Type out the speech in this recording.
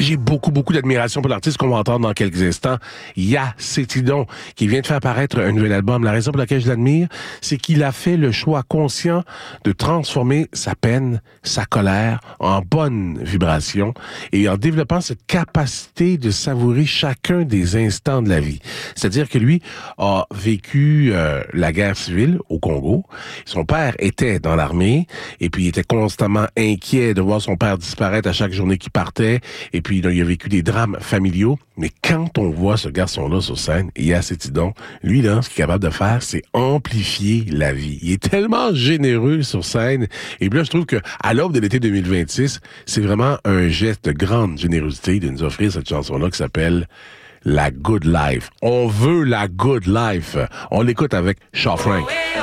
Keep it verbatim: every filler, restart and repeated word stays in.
j'ai beaucoup, beaucoup d'admiration pour l'artiste qu'on va entendre dans quelques instants, Ya Cetidon, qui vient de faire apparaître un nouvel album. La raison pour laquelle je l'admire, c'est qu'il a fait le choix conscient de transformer sa peine, sa colère en bonne vibration et en développant cette capacité de savourer chacun des instants de la vie. C'est-à-dire que lui a vécu euh, la guerre civile au Congo. Son père était dans l'armée et puis il était constamment inquiet de voir son père disparaître à chaque journée qu'il partait. Et puis il a vécu des drames familiaux. Mais quand on voit ce garçon-là sur scène, Ya Cetidon, lui là, ce qu'il est capable de faire, c'est amplifier la vie. Il est tellement généreux sur scène. Et puis là, je trouve que à l'aube de l'été deux mille vingt-six, c'est vraiment un geste de grande générosité de nous offrir cette chanson-là qui s'appelle La Good Life. On veut la Good Life. On l'écoute avec Shaw Frank.